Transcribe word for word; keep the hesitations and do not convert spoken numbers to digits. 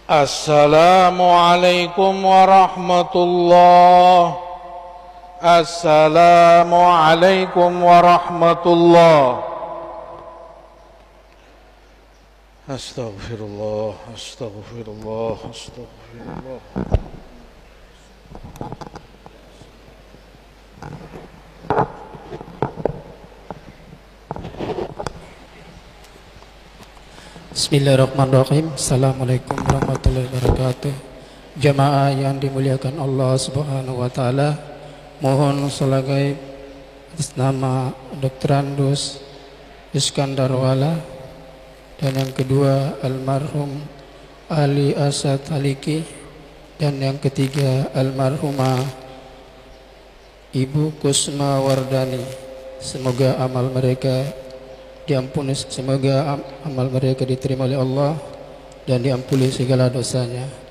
Assalamualaikum warahmatullah. Assalamualaikum warahmatullah. Astaghfirullah, astaghfirullah, astaghfirullah. Bismillahirrahmanirrahim. Assalamualaikum warahmatullahi wabarakatuh. Jamaah yang dimuliakan Allah Subhanahu wa taala, mohon salat gaib atas nama Doktor Andus Iskandar Wala dan yang kedua almarhum Ali Asad Haliki dan yang ketiga almarhumah Ibu Kusma Wardani. Semoga amal mereka diampuni, semoga amal mereka diterima oleh Allah dan diampuni segala dosanya.